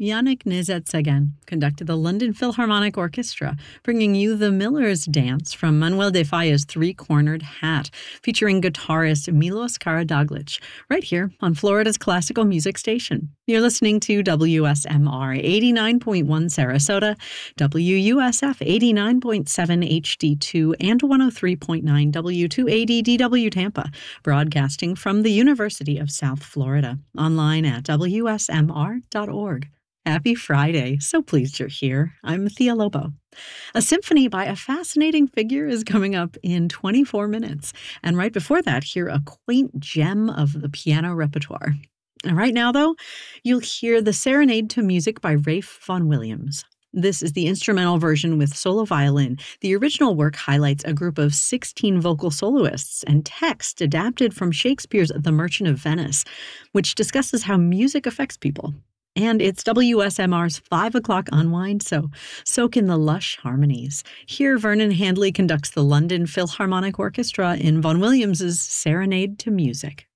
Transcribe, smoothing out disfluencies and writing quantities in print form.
Yannick Nézet-Séguin conducted the London Philharmonic Orchestra, bringing you the Miller's Dance from Manuel de Falla's Three-Cornered Hat, featuring guitarist Milos Karadzic, right here on Florida's classical music station. You're listening to WSMR 89.1 Sarasota, WUSF 89.7 HD2, and 103.9 W2AD DW Tampa, broadcasting from the University of South Florida, online at WSMR.org. Happy Friday. So pleased you're here. I'm Thea Lobo. A symphony by a fascinating figure is coming up in 24 minutes. And right before that, hear a quaint gem of the piano repertoire. And right now, though, you'll hear the Serenade to Music by Ralph Vaughan Williams. This is the instrumental version with solo violin. The original work highlights a group of 16 vocal soloists and text adapted from Shakespeare's The Merchant of Venice, which discusses how music affects people. And it's WSMR's 5 o'clock unwind, so soak in the lush harmonies. Here, Vernon Handley conducts the London Philharmonic Orchestra in Vaughan Williams's Serenade to Music.